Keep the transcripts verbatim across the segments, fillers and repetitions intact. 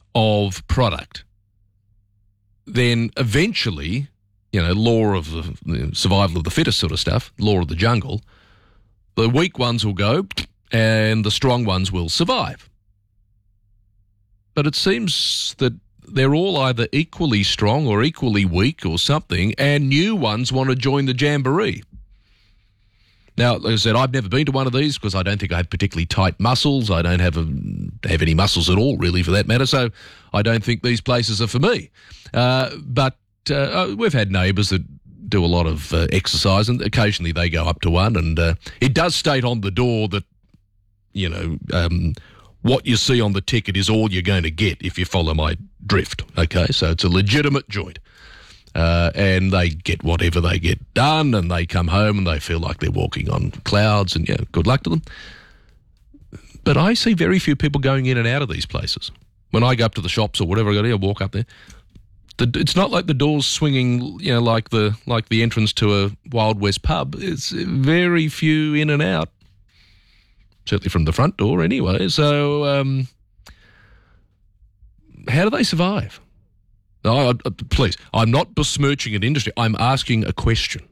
of product, then eventually, you know, law of the you know, survival of the fittest sort of stuff, law of the jungle, the weak ones will go and the strong ones will survive. But it seems that they're all either equally strong or equally weak or something, and new ones want to join the jamboree. Now, like I said, I've never been to one of these because I don't think I have particularly tight muscles. I don't have a, have any muscles at all, really, for that matter, so I don't think these places are for me. Uh, but uh, we've had neighbours that do a lot of uh, exercise, and occasionally they go up to one, and uh, it does state on the door that, you know, um, what you see on the ticket is all you're going to get if you follow my drift, okay? So it's a legitimate joint. Uh, and they get whatever they get done, and they come home and they feel like they're walking on clouds, and, yeah, good luck to them. But I see very few people going in and out of these places. When I go up to the shops or whatever I go to, I walk up there. The, it's not like the door's swinging, you know, like the like the entrance to a Wild West pub. It's very few in and out, certainly from the front door anyway. So um, how do they survive? No, I, I, please, I'm not besmirching an industry. I'm asking a question.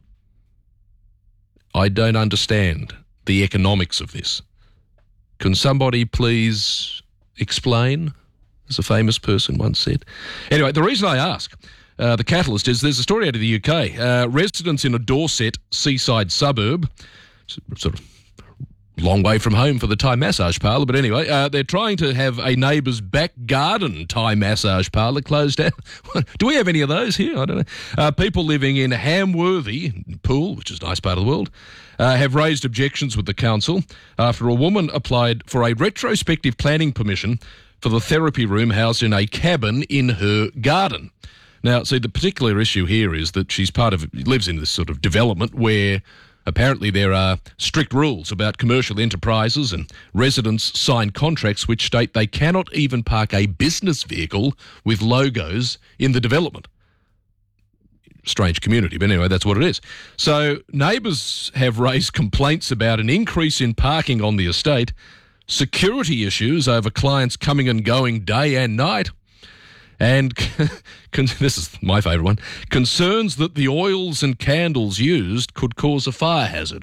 I don't understand the economics of this. Can somebody please explain, as a famous person once said? Anyway, the reason I ask, uh, the catalyst is there's a story out of the U K. Uh, residents in a Dorset seaside suburb, sort of long way from home for the Thai massage parlour, but anyway, uh, they're trying to have a neighbour's back garden Thai massage parlour closed down. Do we have any of those here? I don't know. Uh, people living in Hamworthy, Poole, which is a nice part of the world, uh, have raised objections with the council after a woman applied for a retrospective planning permission for the therapy room housed in a cabin in her garden. Now, see, the particular issue here is that she's part of, lives in this sort of development where apparently there are strict rules about commercial enterprises, and residents sign contracts which state they cannot even park a business vehicle with logos in the development. Strange community, but anyway, that's what it is. So neighbours have raised complaints about an increase in parking on the estate, security issues over clients coming and going day and night, and this is my favourite one, concerns that the oils and candles used could cause a fire hazard.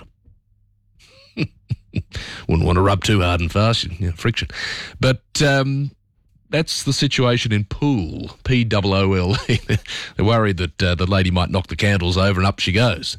Wouldn't want to rub too hard and fast, you know, friction. But um, that's the situation in Poole, P O O L E. They're worried that uh, the lady might knock the candles over and up she goes.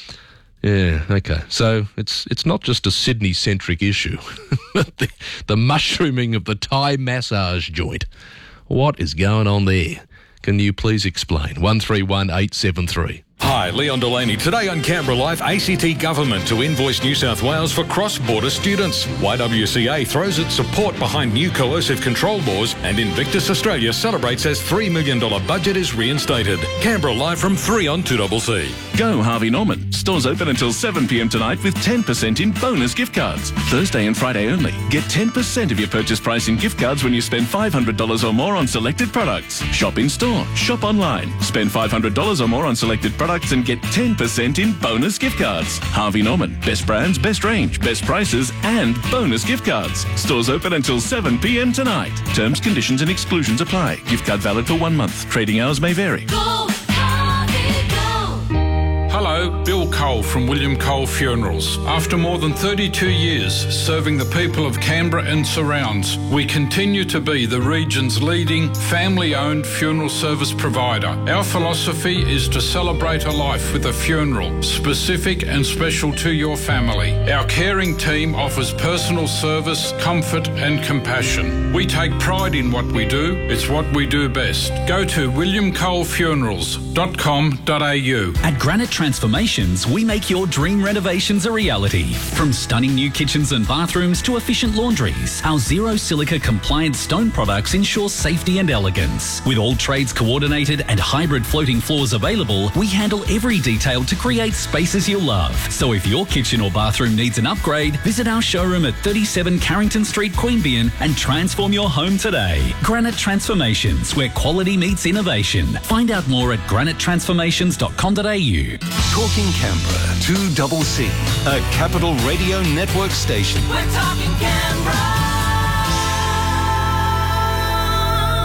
Yeah, okay. So it's it's not just a Sydney-centric issue. the, the mushrooming of the Thai massage joint. What is going on there? Can you please explain? one three one eight seven three. Hi, Leon Delaney. Today on Canberra Live, A C T Government to invoice New South Wales for cross-border students. Y W C A throws its support behind new coercive control laws, and Invictus Australia celebrates as three million dollars budget is reinstated. Canberra Live from three on two C C. Go Harvey Norman. Stores open until seven p m tonight with ten percent in bonus gift cards. Thursday and Friday only. Get ten percent of your purchase price in gift cards when you spend five hundred dollars or more on selected products. Shop in store. Shop online. Spend five hundred dollars or more on selected products and get ten percent in bonus gift cards. Harvey Norman. Best brands, best range, best prices, and bonus gift cards. Stores open until seven p m tonight. Terms, conditions and exclusions apply. Gift card valid for one month. Trading hours may vary. Go, Harvey, go. Hello, Bill Cole from William Cole Funerals. After more than thirty-two years serving the people of Canberra and surrounds, we continue to be the region's leading family-owned funeral service provider. Our philosophy is to celebrate a life with a funeral, specific and special to your family. Our caring team offers personal service, comfort and compassion. We take pride in what we do. It's what we do best. Go to william cole funerals dot com dot a u. At Granite Transformations, we make your dream renovations a reality. From stunning new kitchens and bathrooms to efficient laundries, our zero silica compliant stone products ensure safety and elegance. With all trades coordinated and hybrid floating floors available, we handle every detail to create spaces you'll love. So if your kitchen or bathroom needs an upgrade, visit our showroom at thirty-seven Carrington Street, Queanbeyan, and transform your home today. Granite Transformations, where quality meets innovation. Find out more at granite transformations dot com dot a u. Talking Canberra, two C C, a Capital Radio Network station. We're talking Canberra.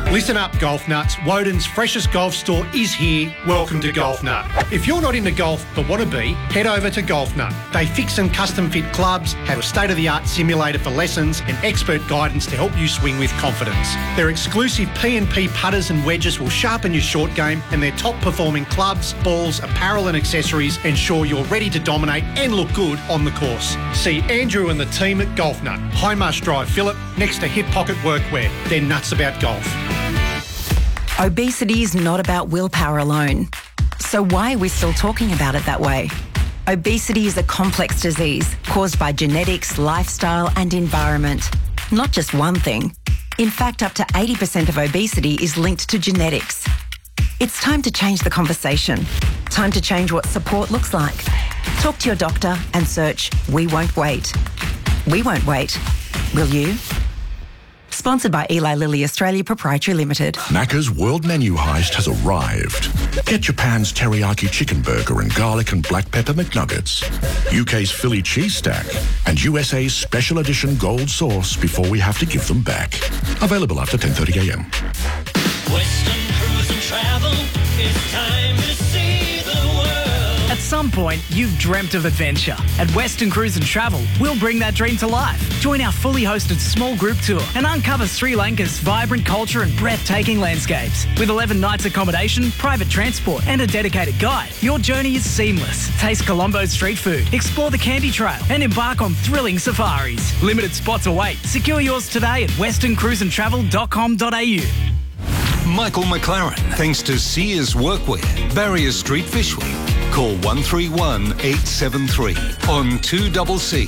Listen up, golf nuts. Woden's freshest golf store is here. Welcome to Golf Nut. If you're not into golf but want to be, head over to Golf Nut. They fix and custom fit clubs, have a state-of-the-art simulator for lessons and expert guidance to help you swing with confidence. Their exclusive P and P putters and wedges will sharpen your short game, and their top-performing clubs, balls, apparel and accessories ensure you're ready to dominate and look good on the course. See Andrew and the team at Golf Nut, High Marsh Drive, Phillip, next to Hip Pocket Workwear. They're nuts about golf. Obesity is not about willpower alone. So why are we still talking about it that way? Obesity is a complex disease caused by genetics, lifestyle and environment. Not just one thing. In fact, up to eighty percent of obesity is linked to genetics. It's time to change the conversation. Time to change what support looks like. Talk to your doctor and search We Won't Wait. We won't wait. Will you? Sponsored by Eli Lilly Australia Proprietary Limited. Macca's World Menu Heist has arrived. Get Japan's teriyaki chicken burger and garlic and black pepper McNuggets, U K's Philly cheese stack, and U S A's special edition gold sauce before we have to give them back. Available after ten thirty a m. Western Cruise and Travel, it's time to see the world. At some point, you've dreamt of adventure. At Western Cruise and Travel, we'll bring that dream to life. Join our fully hosted small group tour and uncover Sri Lanka's vibrant culture and breathtaking landscapes. With eleven nights accommodation, private transport and a dedicated guide, your journey is seamless. Taste Colombo's street food, explore the Candy Trail and embark on thrilling safaris. Limited spots await. Secure yours today at western cruise and travel dot com dot a u. Michael McLaren, thanks to Sears Workwear, Barrier Street, Fishwick. Call one three one eight seven three on two C C.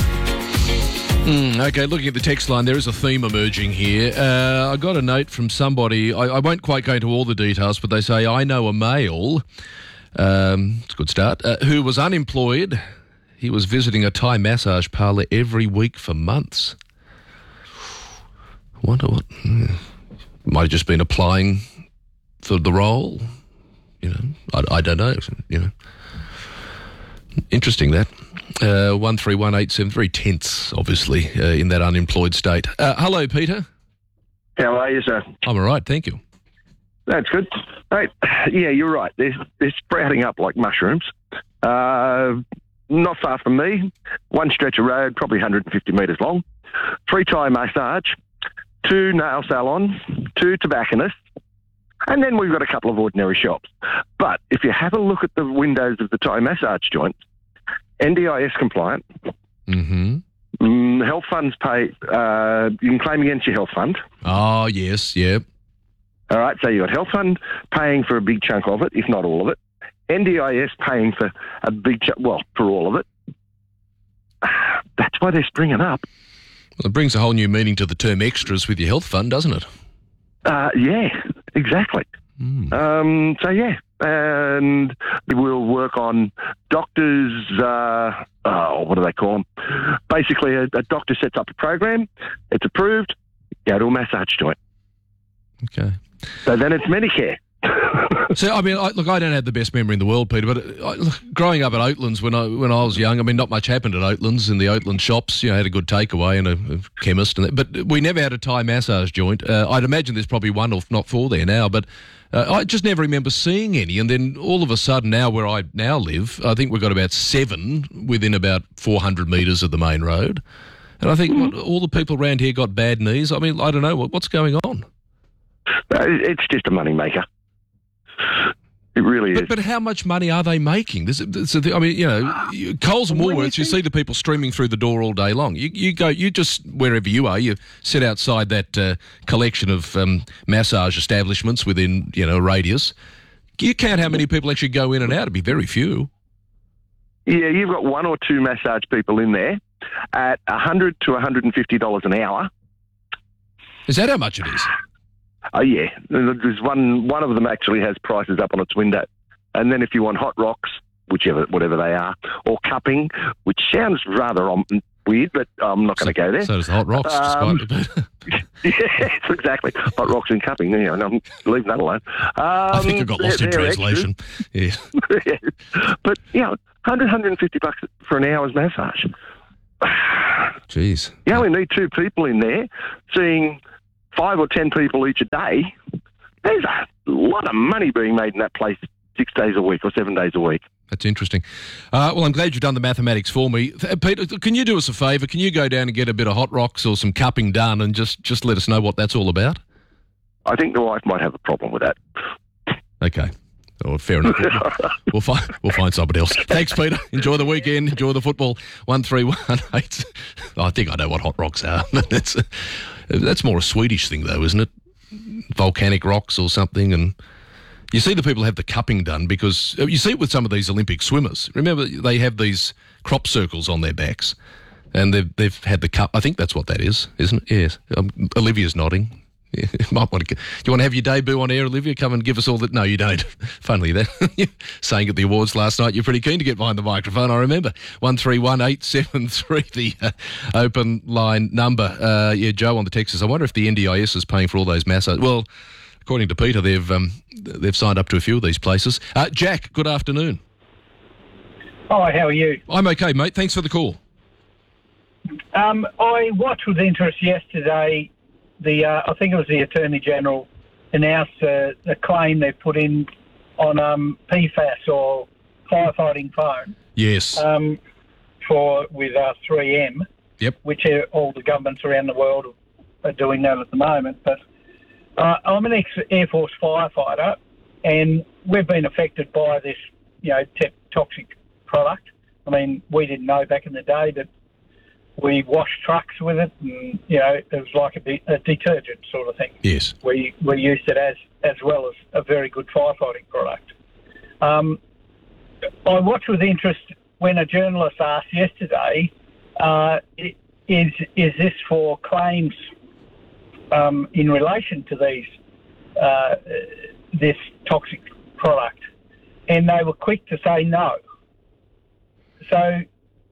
Mm, okay, looking at the text line, there is a theme emerging here. Uh, I got a note from somebody, I, I won't quite go into all the details, but they say, I know a male, um, it's a good start, uh, who was unemployed. He was visiting a Thai massage parlour every week for months. I wonder what... Hmm. Might have just been applying for the role, you know. I, I don't know, you know. Interesting that. Uh, one three one eight seven, very tense, obviously, uh, in that unemployed state. Uh, hello, Peter. How are you, sir? I'm all right, thank you. That's good. Right. Yeah, you're right. They're, they're sprouting up like mushrooms. Uh, not far from me, one stretch of road, probably one hundred fifty metres long, three Thai massage, two nail salons, two tobacconists, and then we've got a couple of ordinary shops. But if you have a look at the windows of the Thai massage joints, N D I S compliant, Mm-hmm. mm, health funds pay, uh, you can claim against your health fund. Oh, yes, yeah. All right, so you've got health fund paying for a big chunk of it, if not all of it. N D I S paying for a big chunk, well, for all of it. That's why they're springing up. Well, it brings a whole new meaning to the term extras with your health fund, doesn't it? Uh, yeah, exactly. Mm. Um, so, yeah, and we'll work on doctors, uh, oh, what do they call them? Basically, a, a doctor sets up a program, it's approved, go to a massage joint. Okay. So then it's Medicare. So, I mean, I, look, I don't have the best memory in the world, Peter, but I, look, growing up at Oatlands when I when I was young, I mean, not much happened at Oatlands. In the Oatland shops, you know, had a good takeaway and a, a chemist, and that, but we never had a Thai massage joint. Uh, I'd imagine there's probably one or not four there now, but uh, I just never remember seeing any. And then all of a sudden, now where I now live, I think we've got about seven within about four hundred metres of the main road. And I think what, all the people around here got bad knees. I mean, I don't know, what, what's going on? Uh, it's just a moneymaker. It really is. But, but how much money are they making? This, this, I mean, you know, you- Coles and What do you Woolworths, you think? see the people streaming through the door all day long. You, you go, you just, wherever you are, you sit outside that uh, collection of um, massage establishments within, you know, a radius. You count how many people actually go in and out. It'd be very few. Yeah, you've got one or two massage people in there at one hundred to one hundred fifty dollars an hour. Is that how much it is? Oh, yeah. There's one, one of them actually has prices up on its window. And then if you want hot rocks, whichever, whatever they are, or cupping, which sounds rather um, weird, but I'm not going to go there. So does the hot rocks. Um, despite yes, exactly. Hot rocks and cupping. You know, I'm leaving that alone. Um, I think I got lost in they're- they're translation. Yeah. extras. But, you know, one hundred, one hundred fifty bucks for an hour's massage. Jeez. You only need two people in there seeing five or ten people each a day, there's a lot of money being made in that place six days a week or seven days a week. That's interesting. Uh, well, I'm glad you've done the mathematics for me. Peter, can you do us a favour? Can you go down and get a bit of hot rocks or some cupping done and just, just let us know what that's all about? I think the wife might have a problem with that. Okay. Oh, fair enough. We'll find we'll find somebody else. Thanks, Peter. Enjoy the weekend. Enjoy the football. One three one eight. Oh, I think I know what hot rocks are. that's a, that's more a Swedish thing, though, isn't it? Volcanic rocks or something. And you see the people have the cupping done because you see it with some of these Olympic swimmers. Remember, they have these crop circles on their backs, and they've they've had the cup. I think that's what that is, isn't it? Yes. Um, Olivia's nodding. Yeah, might want to. Do you want to have your debut on air, Olivia? Come and give us all that. No, you don't. Funnily, that saying at the awards last night, you're pretty keen to get behind the microphone. I remember one three one eight seven three, the uh, open line number. Uh, yeah, Joe on the text says, I wonder if the N D I S is paying for all those massages. Well, according to Peter, they've um, they've signed up to a few of these places. Uh, Jack, good afternoon. Hi, how are you? I'm okay, mate. Thanks for the call. Um, I watched with interest yesterday. The uh, I think it was the Attorney General announced uh, the claim they put in on um, P FAS or firefighting foam. Yes. Um, for with uh, three M. Yep. Which are, all the governments around the world are doing that at the moment. But uh, I'm an ex-Air Force firefighter, and we've been affected by this, you know, te- toxic product. I mean, we didn't know back in the day that. We washed trucks with it, and you know it was like a, de- a detergent sort of thing. Yes, we we used it as as well as a very good firefighting product. Um, I watched with interest when a journalist asked yesterday, uh, "Is is this for claims um, in relation to these uh, this toxic product?" And they were quick to say no. So.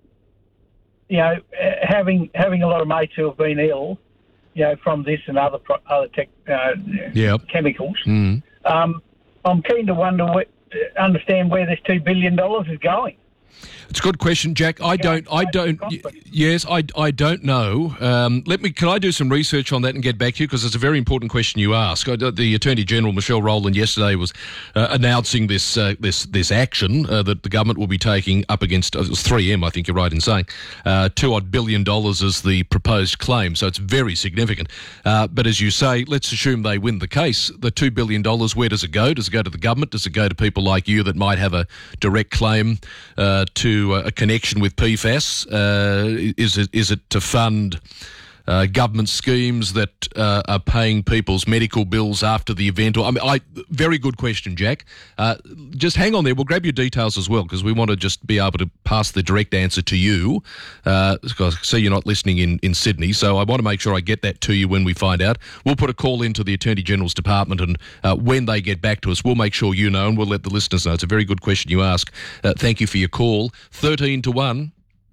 You know, having having a lot of mates who have been ill, you know, from this and other pro- other tech, uh, yep. chemicals, mm. um, I'm keen to wonder, what, understand where this two billion dollars is going. It's a good question, Jack. I don't, I don't, y- yes, I, I don't know. Um, let me, can I do some research on that and get back to you? Because it's a very important question you ask. I, the Attorney General, Michelle Rowland, yesterday was uh, announcing this uh, this this action uh, that the government will be taking up against, uh, it was three M, I think you're right in saying, uh, two odd billion dollars is the proposed claim. So it's very significant. Uh, but as you say, let's assume they win the case. The two billion dollars, where does it go? Does it go to the government? Does it go to people like you that might have a direct claim uh, to a connection with P FAS? Uh, is it is it to fund uh, government schemes that uh, are paying people's medical bills after the event? Or I mean, I very good question, Jack. Uh, just hang on there. We'll grab your details as well because we want to just be able to pass the direct answer to you. Uh, I see you're not listening in, in Sydney, so I want to make sure I get that to you when we find out. We'll put a call into the Attorney General's department, and uh, when they get back to us, we'll make sure you know, and we'll let the listeners know. It's a very good question you ask. Uh, thank you for your call. thirteen to one.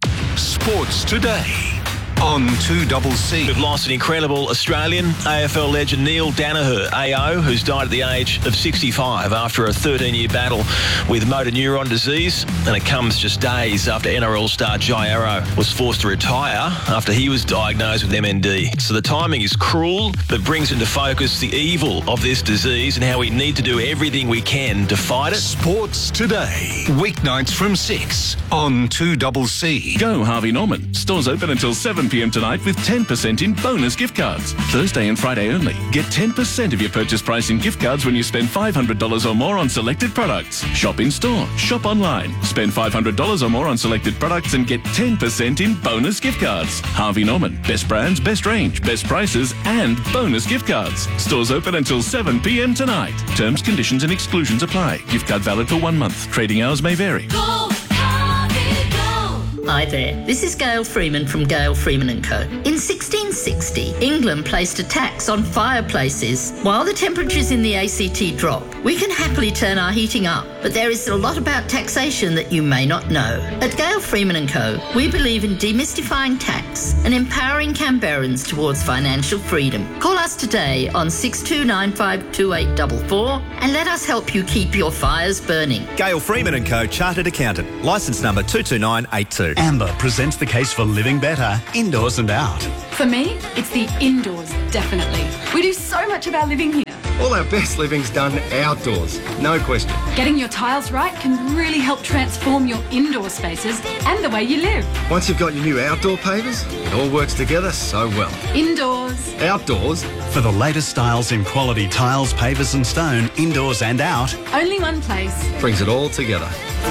Sports Today on two C C. We've lost an incredible Australian A F L legend, Neil Danaher, A O, who's died at the age of sixty-five after a thirteen-year battle with motor neuron disease, and it comes just days after N R L star Jai Arrow was forced to retire after he was diagnosed with M N D. So the timing is cruel, but brings into focus the evil of this disease and how we need to do everything we can to fight it. Sports Today, weeknights from six on two C C. Go Harvey Norman. Stores open until seven p.m. tonight with ten percent in bonus gift cards. Thursday and Friday only. Get ten percent of your purchase price in gift cards when you spend five hundred dollars or more on selected products. Shop in store. Shop online. Spend five hundred dollars or more on selected products and get ten percent in bonus gift cards. Harvey Norman. Best brands, best range, best prices and bonus gift cards. Stores open until seven p.m. tonight. Terms, conditions and exclusions apply. Gift card valid for one month. Trading hours may vary. Go, Harvey, go. Hi there, this is Gail Freeman from Gail Freeman and Co. In sixteen sixty, England placed a tax on fireplaces. While the temperatures in the A C T drop, we can happily turn our heating up, but there is a lot about taxation that you may not know. At Gail Freeman and Co, we believe in demystifying tax and empowering Canberrans towards financial freedom. Call us today on six two nine five two eight four four and let us help you keep your fires burning. Gail Freeman and Co, Chartered Accountant, licence number two two nine eight two. Amber presents the case for living better, indoors and out. For me, it's the indoors, definitely. We do so much of our living here. All our best living's done outdoors, no question. Getting your tiles right can really help transform your indoor spaces and the way you live. Once you've got your new outdoor pavers, it all works together so well. Indoors. Outdoors. For the latest styles in quality tiles, pavers and stone, indoors and out. Only one place. Brings it all together.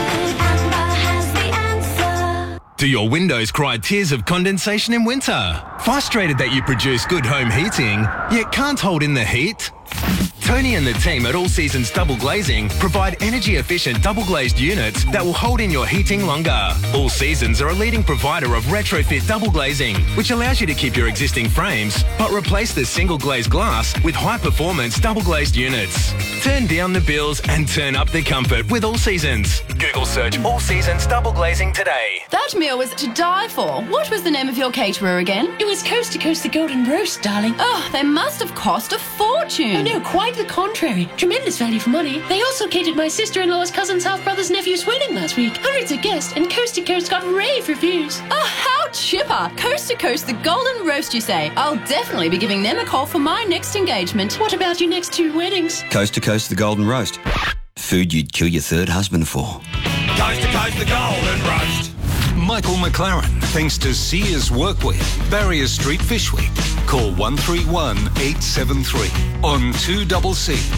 Do your windows cry tears of condensation in winter? Frustrated that you produce good home heating, yet can't hold in the heat? Tony and the team at All Seasons Double Glazing provide energy-efficient double-glazed units that will hold in your heating longer. All Seasons are a leading provider of retrofit double glazing, which allows you to keep your existing frames, but replace the single-glazed glass with high-performance double-glazed units. Turn down the bills and turn up the comfort with All Seasons. Google search All Seasons Double Glazing today. That meal was to die for. What was the name of your caterer again? It was Coast to Coast the Golden Roast, darling. Oh, they must have cost a fortune. Oh, no, quite the contrary. Tremendous value for money. They also catered my sister-in-law's cousin's half-brother's nephew's wedding last week. Hundreds of guests, and Coast to Coast got rave reviews. Oh, how chipper. Coast to Coast the Golden Roast, you say? I'll definitely be giving them a call for my next engagement. What about your next two weddings? Coast to Coast the Golden Roast. Food you'd kill your third husband for. Coast to Coast the Golden Roast. Michael McLaren, thanks to Sears Workwear, Barrier Street, Fishwick. Call one three one, eight seven three on two C C.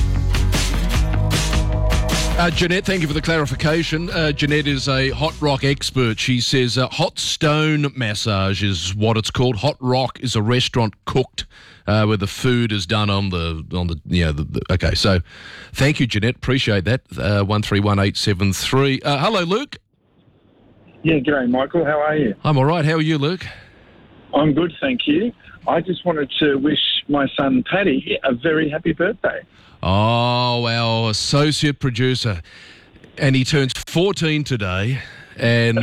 Uh, Jeanette, thank you for the clarification. Uh, Jeanette is a hot rock expert. She says uh, hot stone massage is what it's called. Hot rock is a restaurant cooked uh, where the food is done on the on the you know. The, the, okay, so thank you, Jeanette. Appreciate that. Uh, one three one eight seven three. Uh, hello, Luke. Yeah, g'day, Michael. How are you? I'm all right. How are you, Luke? I'm good, thank you. I just wanted to wish my son Paddy a very happy birthday. Oh, our associate producer. And he turns fourteen today. And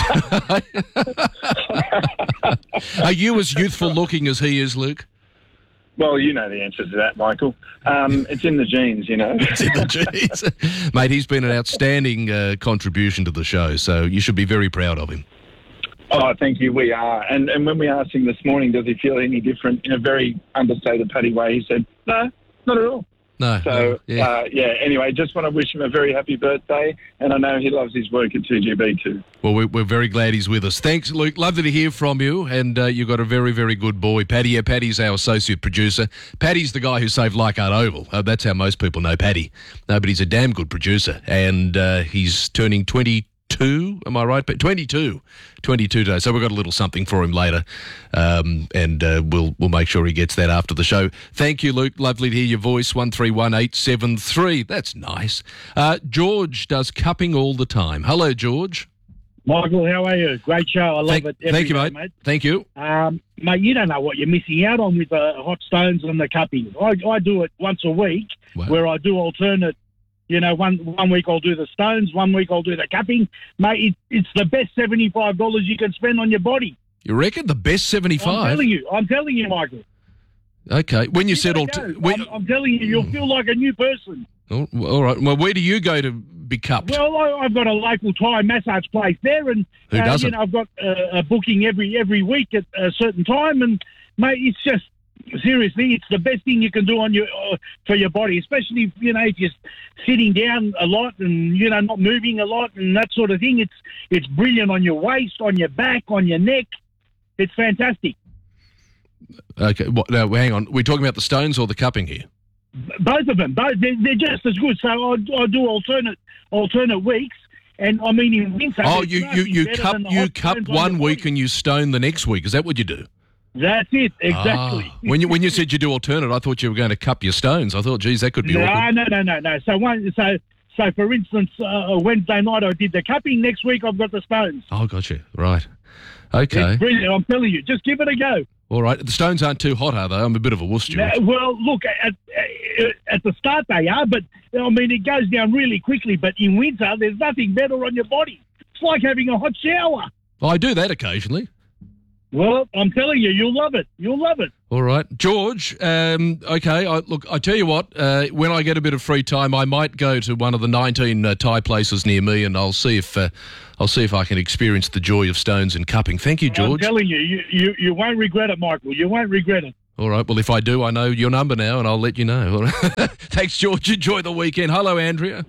are you as youthful looking as he is, Luke? Well, you know the answer to that, Michael. Um, it's in the genes, you know. It's in the genes. Mate, he's been an outstanding uh, contribution to the show, so you should be very proud of him. Oh, thank you. We are. And and when we asked him this morning, does he feel any different, in a very understated Paddy way, he said, no, not at all. No. So, no, yeah. Uh, yeah, anyway, just want to wish him a very happy birthday, and I know he loves his work at two G B too. Well, we're, we're very glad he's with us. Thanks, Luke. Lovely to hear from you, and uh, you've got a very, very good boy. Paddy, yeah, Paddy's our associate producer. Paddy's the guy who saved Leichhardt Oval. Uh, that's how most people know Paddy. No, but he's a damn good producer, and uh, he's turning twenty-two, am I right? But twenty-two. twenty-two today. So we've got a little something for him later, um, and uh, we'll we'll make sure he gets that after the show. Thank you, Luke. Lovely to hear your voice. one three one eight seven three. That's nice. Uh, George does cupping all the time. Hello, George. Michael, how are you? Great show. I love thank, it. Every Thank you, day, mate. mate. Thank you. Um, mate, you don't know what you're missing out on with the hot stones and the cupping. I, I do it once a week, wow. where I do alternate. You know, one one week I'll do the stones, one week I'll do the cupping. Mate, it, it's the best seventy-five dollars you can spend on your body. You reckon? The best seventy-five? I'm telling you. I'm telling you, Michael. Okay. When you, you said... Alter- when, I'm, I'm telling you, you'll feel like a new person. Oh, all right. Well, where do you go to be cupped? Well, I, I've got a local Thai massage place there, and Who uh, doesn't? you know, I've got uh, a booking every every week at a certain time, and mate, it's just seriously, it's the best thing you can do on your uh, for your body, especially if, you know, if you're sitting down a lot and you know not moving a lot and that sort of thing. It's it's brilliant on your waist, on your back, on your neck. It's fantastic. Okay. What, now, hang on. We're talking about the stones or the cupping here? Both of them. Both they're, they're just as good. So I, I do alternate alternate weeks, and I mean in winter. Oh, there's you you nothing you better cup than the you hot cup stones on one your week body. and you stone the next week. Is that what you do? That's it, exactly. Ah, when you when you said you do alternate, I thought you were going to cup your stones. I thought, geez, that could be no, awkward. no, no, no, no. So one, so so for instance, uh, Wednesday night I did the cupping. Next week I've got the stones. Oh, gotcha. Right. Okay. It's brilliant. I'm telling you, just give it a go. All right. The stones aren't too hot, are they? I'm a bit of a wuss, Stuart. Now, well, look, at, at the start they are, but I mean it goes down really quickly. But in winter, there's nothing better on your body. It's like having a hot shower. I do that occasionally. Well, I'm telling you, you'll love it. You'll love it. All right. George, um, okay, I, look, I tell you what, uh, when I get a bit of free time, I might go to one of the nineteen uh, Thai places near me, and I'll see if uh, I'll see if I can experience the joy of stones and cupping. Thank you, George. I'm telling you, you, you, you won't regret it, Michael. You won't regret it. All right. Well, if I do, I know your number now, and I'll let you know. All right. Thanks, George. Enjoy the weekend. Hello, Andrea.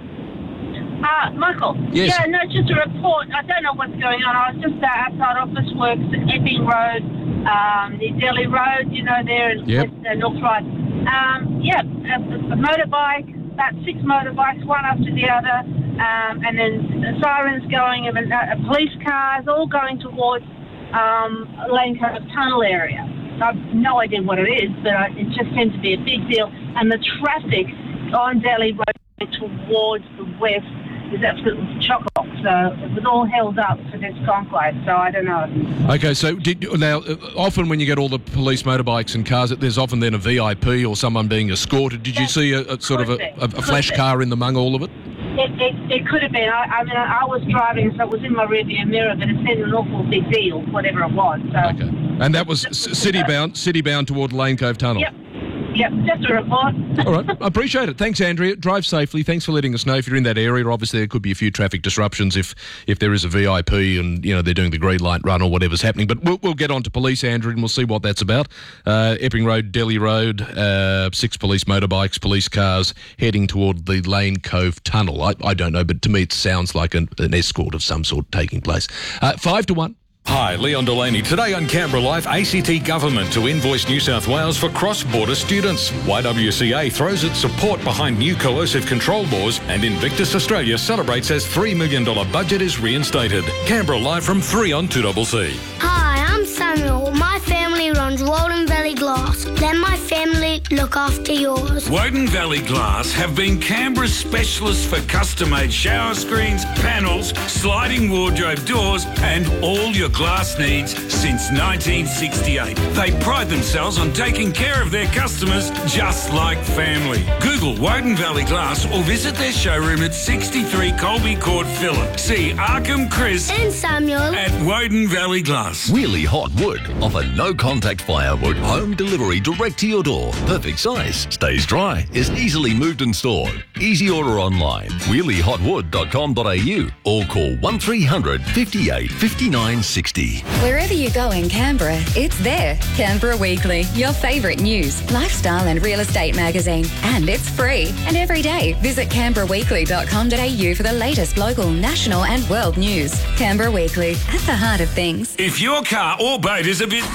Uh, Michael. Yes. Yeah, no, just a report. I don't know what's going on. I was just uh, outside Office Works at Epping Road, um, the Delhi Road, you know, there in Yep. West uh, North Ryde. Um, yeah, a, a motorbike, about six motorbikes, one after the other, um, and then sirens going, and uh, police cars all going towards um, Lane Cove Tunnel area. I've no idea what it is, but uh, it just seems to be a big deal. And the traffic on Delhi Road towards the west is absolutely chock-a-block. So it was all held up for this conclave, so I don't know. Okay, so did, now, uh, often when you get all the police motorbikes and cars, there's often then a V I P or someone being escorted. Did you see a, a sort of a, a, a flash car in among all of it? It, it, it could have been. I, I mean, I, I was driving, so it was in my rearview mirror, but it seemed an awful big deal, whatever it was. So. Okay. And that was s- city-bound, city-bound toward Lane Cove Tunnel? Yep. Yep, just a report. All right, I appreciate it. Thanks, Andrea. Drive safely. Thanks for letting us know if you're in that area. Obviously, there could be a few traffic disruptions if, if there is a V I P and, you know, they're doing the green light run or whatever's happening. But we'll, we'll get on to police, Andrea, and we'll see what that's about. Uh, Epping Road, Delhi Road, uh, six police motorbikes, police cars heading toward the Lane Cove Tunnel. I, I don't know, but to me it sounds like an, an escort of some sort taking place. Uh, five to one. Hi, Leon Delaney. Today on Canberra Life, A C T Government to invoice New South Wales for cross-border students. Y W C A throws its support behind new coercive control laws, and Invictus Australia celebrates as three million dollars budget is reinstated. Canberra Live from three on two C C. Hi, I'm Samuel. My family runs Walden Valley Glass. Let my family look after yours. Woden Valley Glass have been Canberra's specialists for custom-made shower screens, panels, sliding wardrobe doors and all your glass needs since nineteen sixty-eight. They pride themselves on taking care of their customers just like family. Google Woden Valley Glass or visit their showroom at sixty-three Colby Court, Phillip. See Arkham, Chris and Samuel at Woden Valley Glass. Wheelie Hot Wood offer no-contact firewood, home delivery direct to your door. Perfect size, stays dry, is easily moved and stored. Easy order online, wheelie hot wood dot com dot a u or call one three hundred, fifty-eight, fifty-nine, sixty. Wherever you go in Canberra, it's there. Canberra Weekly, your favourite news, lifestyle and real estate magazine. And it's free. And every day, visit canberra weekly dot com dot a u for the latest local, national and world news. Canberra Weekly, at the heart of things. If your car or boat is a bit...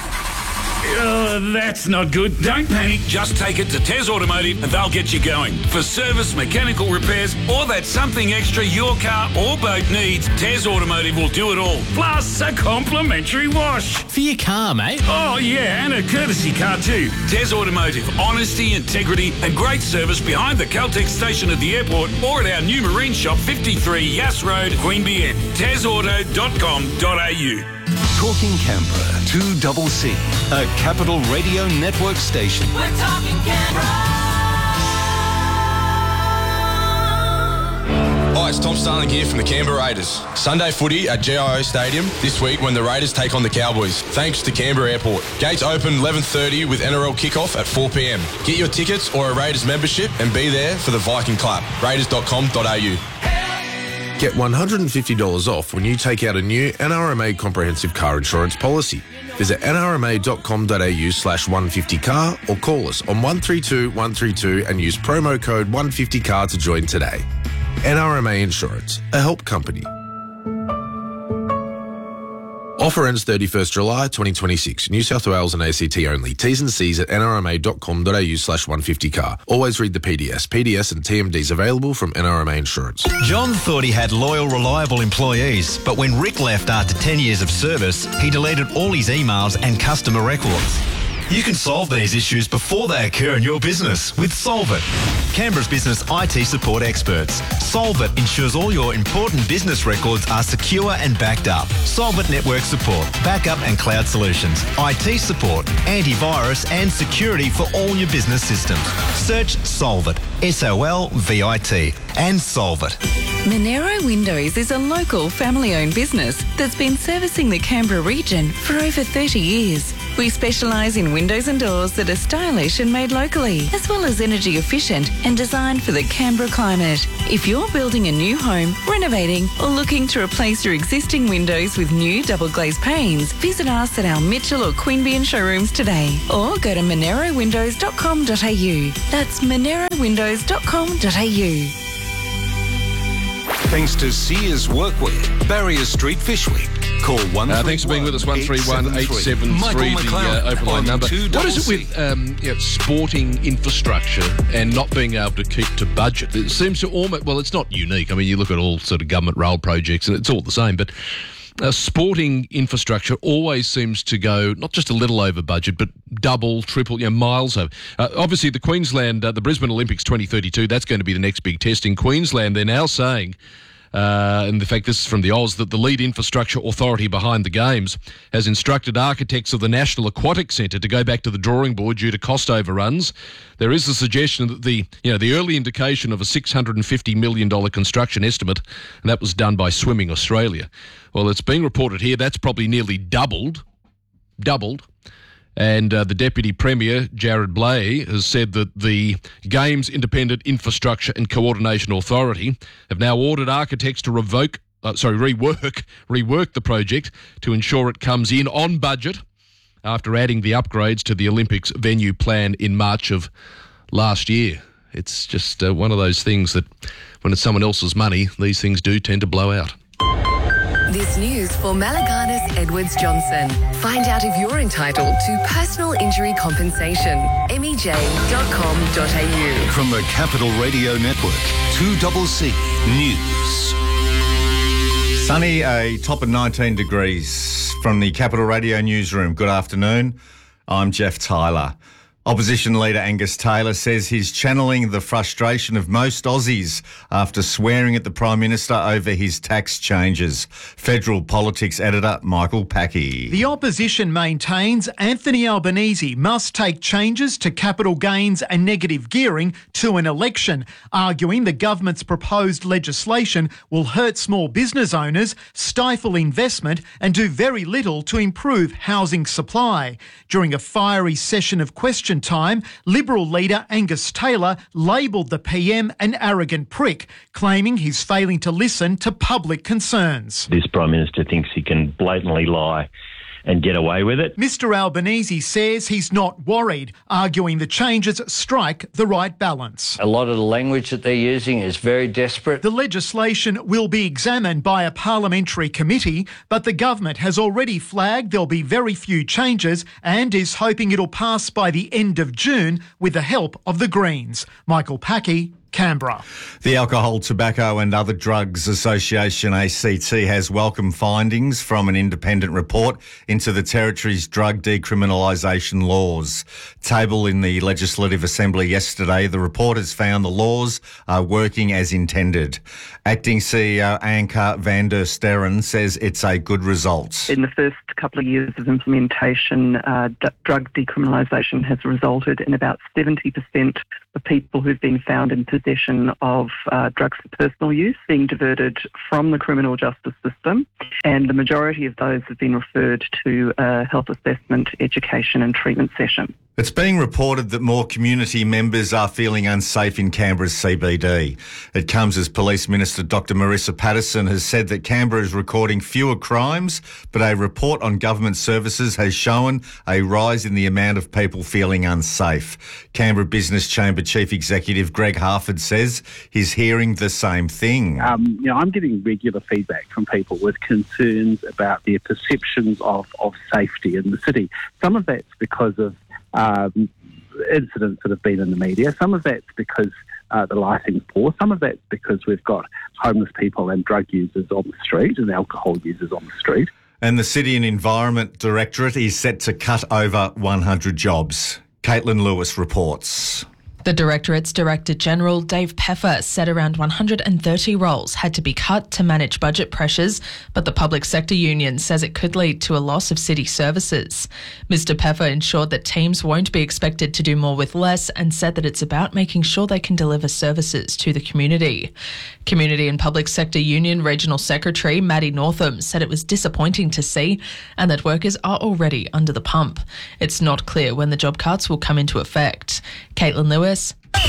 Uh, that's not good. Don't panic. Just take it to Tez Automotive and they'll get you going. For service, mechanical repairs, or that something extra your car or boat needs, Tez Automotive will do it all. Plus a complimentary wash. For your car, mate. Oh, yeah, and a courtesy car too. Tez Automotive. Honesty, integrity, and great service behind the Caltex station at the airport or at our new marine shop, fifty-three Yass Road, Queanbeyan. tez auto dot com dot a u. Talking Canberra, two C C, a Capital Radio Network station. We're talking Canberra. Hi, it's Tom Starling here from the Canberra Raiders. Sunday footy at G I O Stadium this week when the Raiders take on the Cowboys, thanks to Canberra Airport. Gates open eleven thirty with N R L kickoff at four p m. Get your tickets or a Raiders membership and be there for the Viking Clap. raiders dot com dot a u. Get one hundred fifty dollars off when you take out a new N R M A comprehensive car insurance policy. Visit n r m a dot com dot a u slash one fifty car or call us on one three two, one three two and use promo code one fifty car to join today. N R M A Insurance, a help company. Offer ends thirty-first July twenty twenty-six. New South Wales and A C T only. T's and C's at n r m a dot com dot a u slash one fifty car. Always read the P D S. P D S and T M Ds available from N R M A Insurance. John thought he had loyal, reliable employees, but when Rick left after ten years of service, he deleted all his emails and customer records. You can solve these issues before they occur in your business with Solvit. Canberra's business I T support experts. Solvit ensures all your important business records are secure and backed up. Solvit network support, backup and cloud solutions, I T support, antivirus and security for all your business systems. Search Solvit, S O L V I T, and solve it. Monero Windows is a local family-owned business that's been servicing the Canberra region for over thirty years. We specialise in windows and doors that are stylish and made locally, as well as energy efficient and designed for the Canberra climate. If you're building a new home, renovating, or looking to replace your existing windows with new double glazed panes, visit us at our Mitchell or Queanbeyan showrooms today, or go to monero windows dot com dot a u. That's monero windows dot com dot a u. Thanks to Sears Workwear, Barrier Street, Fyshwick. Call one. Uh, thanks for being with us. One three one eight seven three, the uh, open line number. What is it with um, you know, sporting infrastructure and not being able to keep to budget? It seems to almost well, it's not unique. I mean, you look at all sort of government rail projects, and it's all the same. But uh, sporting infrastructure always seems to go not just a little over budget, but double, triple, you know, miles over. Uh, obviously, the Queensland, uh, the Brisbane Olympics twenty thirty-two, that's going to be the next big test in Queensland. They're now saying. Uh, and in fact, this is from the Oz, that the lead infrastructure authority behind the Games has instructed architects of the National Aquatic Centre to go back to the drawing board due to cost overruns. There is a suggestion that the, you know, the early indication of a six hundred fifty million dollars construction estimate, and that was done by Swimming Australia. Well, it's being reported here that's probably nearly doubled, doubled. And uh, the Deputy Premier, Jared Blay, has said that the Games Independent Infrastructure and Coordination Authority have now ordered architects to revoke, uh, sorry, rework, rework the project to ensure it comes in on budget after adding the upgrades to the Olympics venue plan in March of last year. It's just uh, one of those things that when it's someone else's money, these things do tend to blow out. This news for Malaganas Edwards Johnson. Find out if you're entitled to personal injury compensation. M E J dot com dot a u. From the Capital Radio Network, two C C News. Sunny, a top of nineteen degrees from the Capital Radio newsroom. Good afternoon. I'm Jeff Tyler. Opposition leader Angus Taylor says he's channeling the frustration of most Aussies after swearing at the Prime Minister over his tax changes. Federal politics editor Michael Packy. The opposition maintains Anthony Albanese must take changes to capital gains and negative gearing to an election, arguing the government's proposed legislation will hurt small business owners, stifle investment and do very little to improve housing supply. During a fiery session of question time, Liberal leader Angus Taylor labelled the P M an arrogant prick, claiming he's failing to listen to public concerns. This Prime Minister thinks he can blatantly lie and get away with it. Mister Albanese says he's not worried, arguing the changes strike the right balance. A lot of the language that they're using is very desperate. The legislation will be examined by a parliamentary committee, but the government has already flagged there'll be very few changes and is hoping it'll pass by the end of June with the help of the Greens. Michael Packy, Canberra. The Alcohol, Tobacco and Other Drugs Association, A C T, has welcomed findings from an independent report into the Territory's drug decriminalisation laws. Tabled in the Legislative Assembly yesterday, the report has found the laws are working as intended. Acting C E O Anka van der Sterren says it's a good result. In the first couple of years of implementation, uh, d- drug decriminalisation has resulted in about seventy percent of people who've been found in possession of uh, drugs for personal use being diverted from the criminal justice system, and the majority of those have been referred to a health assessment, education and treatment session. It's being reported that more community members are feeling unsafe in Canberra's C B D. It comes as Police Minister Doctor Marissa Patterson has said that Canberra is recording fewer crimes, but a report on government services has shown a rise in the amount of people feeling unsafe. Canberra Business Chamber Chief Executive Greg Harford says he's hearing the same thing. Um, you know, I'm getting regular feedback from people with concerns about their perceptions of, of safety in the city. Some of that's because of Um, incidents that have been in the media. Some of that's because uh, the lighting's poor. Some of that's because we've got homeless people and drug users on the street and alcohol users on the street. And the City and Environment Directorate is set to cut over one hundred jobs. Caitlin Lewis reports. The Directorate's Director General, Dave Peffer, said around one hundred thirty roles had to be cut to manage budget pressures, but the public sector union says it could lead to a loss of city services. Mister Peffer ensured that teams won't be expected to do more with less and said that it's about making sure they can deliver services to the community. Community and Public Sector Union Regional Secretary Maddie Northam said it was disappointing to see and that workers are already under the pump. It's not clear when the job cuts will come into effect. Caitlin Lewis.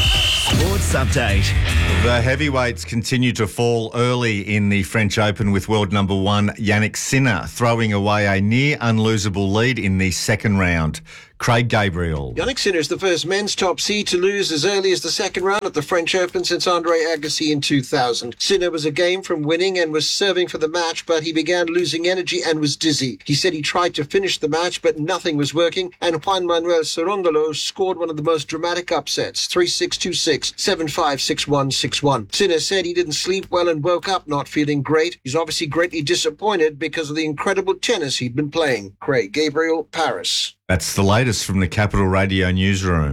Sports update. The heavyweights continue to fall early in the French Open with world number one Yannick Sinner throwing away a near unlosable lead in the second round. Craig Gabriel. Yannick Sinner is the first men's top seed to lose as early as the second round at the French Open since Andre Agassi in two thousand. Sinner was a game from winning and was serving for the match, but he began losing energy and was dizzy. He said he tried to finish the match, but nothing was working, and Juan Manuel Cerundolo scored one of the most dramatic upsets, three six, two six, seven five, six one, six one. Sinner said he didn't sleep well and woke up not feeling great. He's obviously greatly disappointed because of the incredible tennis he'd been playing. Craig Gabriel, Paris. That's the latest from the Capital Radio newsroom.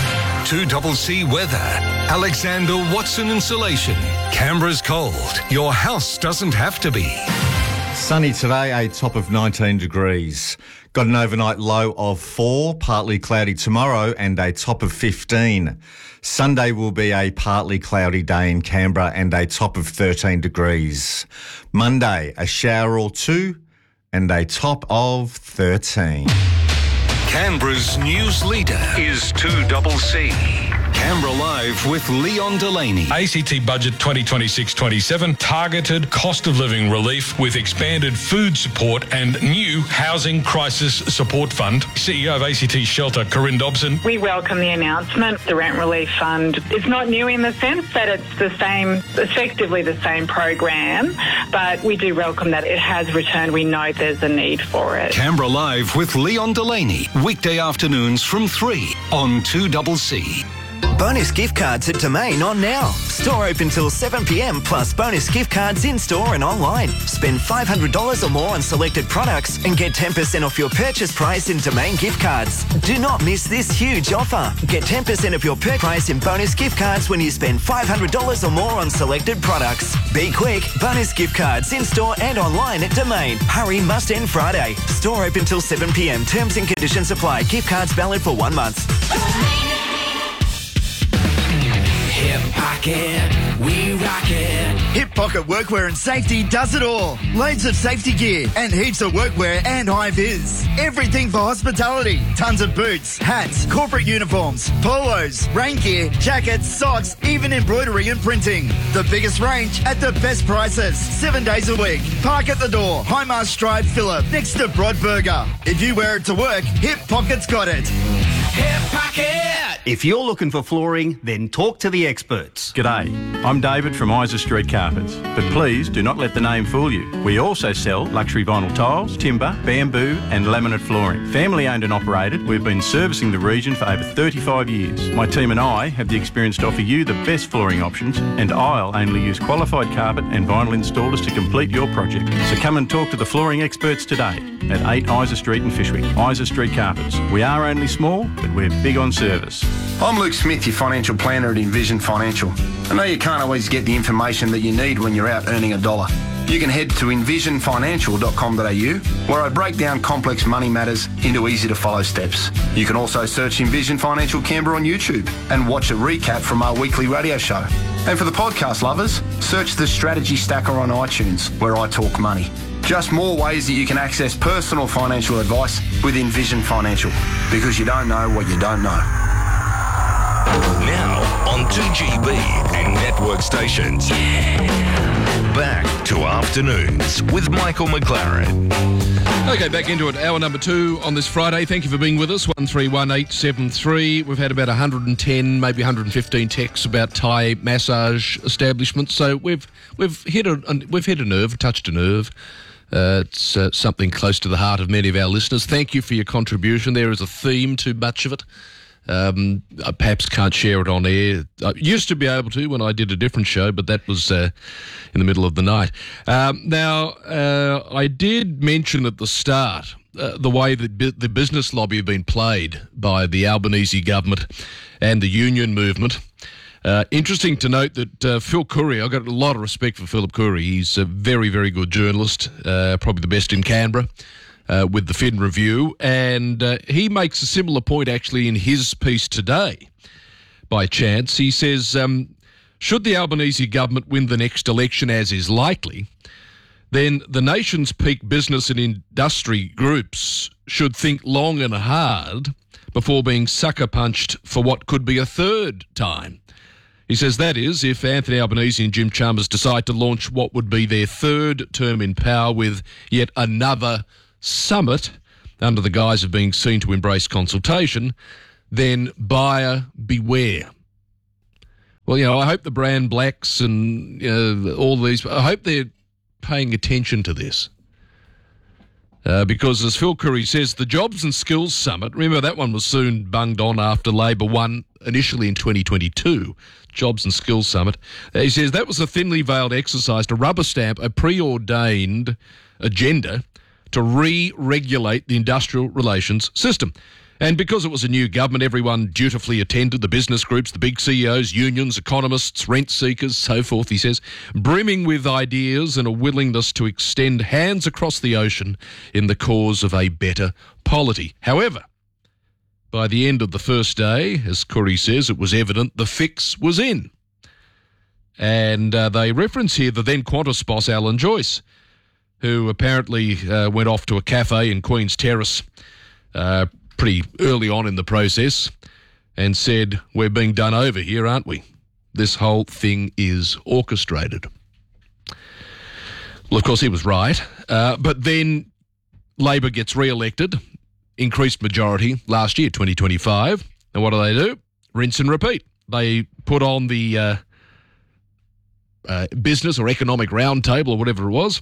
two C C weather. Alexander Watson Insulation. Canberra's cold. Your house doesn't have to be. Sunny today, a top of nineteen degrees. Got an overnight low of four, partly cloudy tomorrow, and a top of fifteen. Sunday will be a partly cloudy day in Canberra and a top of thirteen degrees. Monday, a shower or two and a top of thirteen. Canberra's news leader is two C C. Canberra Live with Leon Delaney. A C T Budget twenty twenty-six twenty-seven targeted cost of living relief with expanded food support and new housing crisis support fund. C E O of A C T Shelter, Corinne Dobson. We welcome the announcement. The Rent Relief Fund is not new in the sense that it's the same, effectively the same program, but we do welcome that it has returned. We know there's a need for it. Canberra Live with Leon Delaney. Weekday afternoons from three on two C C. Bonus gift cards at Domain on now. Store open till seven p m plus bonus gift cards in store and online. Spend five hundred dollars or more on selected products and get ten percent off your purchase price in Domain gift cards. Do not miss this huge offer. Get ten percent of your purchase price in bonus gift cards when you spend five hundred dollars or more on selected products. Be quick. Bonus gift cards in store and online at Domain. Hurry, must end Friday. Store open till seven p m. Terms and conditions apply. Gift cards valid for one month. Hip Pocket, we rock it. Hip Pocket Workwear and Safety does it all. Loads of safety gear and heaps of workwear and high-vis. Everything for hospitality. Tons of boots, hats, corporate uniforms, polos, rain gear, jackets, socks, even embroidery and printing. The biggest range at the best prices. Seven days a week. Park at the door. Highmarsh Drive, Phillip, next to Broadburger. If you wear it to work, Hip Pocket's got it. Hip Pocket! If you're looking for flooring, then talk to the experts. G'day, I'm David from Isa Street Carpets, but please do not let the name fool you. We also sell luxury vinyl tiles, timber, bamboo and laminate flooring. Family owned and operated, we've been servicing the region for over thirty-five years. My team and I have the experience to offer you the best flooring options, and I'll only use qualified carpet and vinyl installers to complete your project. So come and talk to the flooring experts today at eight Isa Street in Fishwick. Isa Street Carpets. We are only small, but we're big on service. I'm Luke Smith, your financial planner at Envision Financial. I know you can't always get the information that you need when you're out earning a dollar. You can head to envision financial dot com dot a u, where I break down complex money matters into easy-to-follow steps. You can also search Envision Financial Canberra on YouTube and watch a recap from our weekly radio show. And for the podcast lovers, search the Strategy Stacker on iTunes, where I talk money. Just more ways that you can access personal financial advice with Envision Financial, because you don't know what you don't know. Now on two G B and network stations. Back to Afternoons with Michael McLaren. Okay, back into it. Hour number two on this Friday. Thank you for being with us. one three one eight seven three. We've had about one hundred ten, maybe one hundred fifteen texts about Thai massage establishments. So we've we've hit a we've hit a nerve, touched a nerve. Uh, it's uh, something close to the heart of many of our listeners. Thank you for your contribution. There is a theme to much of it. Um, I perhaps can't share it on air. I used to be able to when I did a different show, but that was uh, in the middle of the night. Um, now, uh, I did mention at the start uh, the way that bu- the business lobby have been played by the Albanese government and the union movement. Uh, interesting to note that uh, Phil Curry, I've got a lot of respect for Philip Curry. He's a very, very good journalist, uh, probably the best in Canberra. Uh, with the Fin Review, and uh, he makes a similar point actually in his piece today. By chance, he says, um, should the Albanese government win the next election, as is likely, then the nation's peak business and industry groups should think long and hard before being sucker punched for what could be a third time. He says that is, if Anthony Albanese and Jim Chalmers decide to launch what would be their third term in power with yet another summit under the guise of being seen to embrace consultation, then buyer beware. Well, you know, I hope the Brand Blacks and you know, all these, I hope they're paying attention to this. Uh, because as Phil Curry says, the Jobs and Skills Summit, remember that one was soon bunged on after Labor won initially in twenty twenty-two, Jobs and Skills Summit. Uh, he says that was a thinly veiled exercise to rubber stamp a preordained agenda to re-regulate the industrial relations system. And because it was a new government, everyone dutifully attended, the business groups, the big C E Os, unions, economists, rent seekers, so forth, he says, brimming with ideas and a willingness to extend hands across the ocean in the cause of a better polity. However, by the end of the first day, as Curry says, it was evident the fix was in. And uh, they reference here the then Qantas boss, Alan Joyce, who apparently uh, went off to a cafe in Queen's Terrace uh, pretty early on in the process and said, we're being done over here, aren't we? This whole thing is orchestrated. Well, of course, he was right. Uh, but then Labor gets re-elected, increased majority last year, twenty twenty-five. And what do they do? Rinse and repeat. They put on the uh, uh, business or economic roundtable or whatever it was.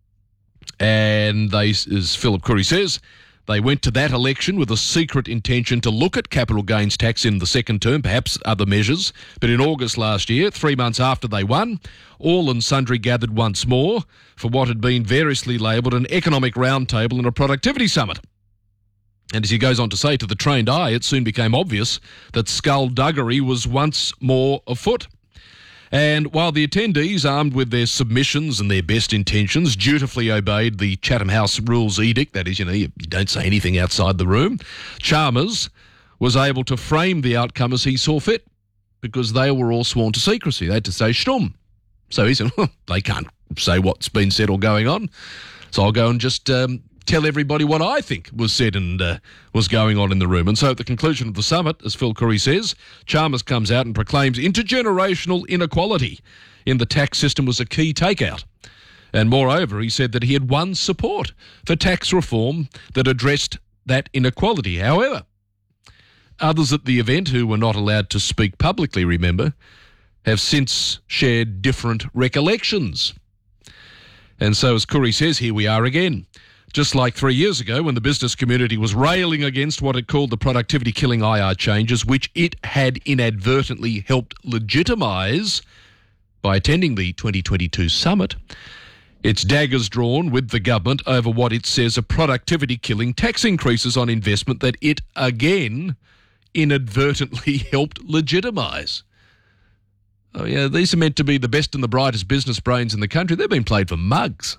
And they, as Philip Curry says, they went to that election with a secret intention to look at capital gains tax in the second term, perhaps other measures. But in August last year, three months after they won, all and sundry gathered once more for what had been variously labelled an economic roundtable and a productivity summit. And as he goes on to say, to the trained eye, it soon became obvious that skullduggery was once more afoot. And while the attendees, armed with their submissions and their best intentions, dutifully obeyed the Chatham House Rules Edict, that is, you know, you don't say anything outside the room, Chalmers was able to frame the outcome as he saw fit because they were all sworn to secrecy. They had to say shtum. So he said, well, they can't say what's been said or going on, so I'll go and just um, tell everybody what I think was said and uh, was going on in the room. And so at the conclusion of the summit, as Phil Curry says, Chalmers comes out and proclaims intergenerational inequality in the tax system was a key takeout. And moreover, he said that he had won support for tax reform that addressed that inequality. However, others at the event who were not allowed to speak publicly, remember, have since shared different recollections. And so as Curry says, here we are again. Just like three years ago when the business community was railing against what it called the productivity-killing I R changes, which it had inadvertently helped legitimise by attending the twenty twenty-two summit, its daggers drawn with the government over what it says are productivity-killing tax increases on investment that it, again, inadvertently helped legitimise. Oh, yeah, these are meant to be the best and the brightest business brains in the country. They've been played for mugs.